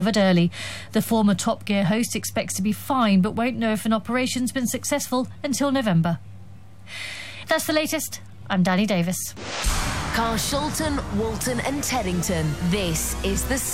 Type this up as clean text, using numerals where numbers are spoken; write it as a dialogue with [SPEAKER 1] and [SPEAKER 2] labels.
[SPEAKER 1] early. The former Top Gear host expects to be fined but won't know if an operation's been successful until November. That's the latest. I'm Danny Davis.
[SPEAKER 2] Carshalton, Walton and Teddington. This is the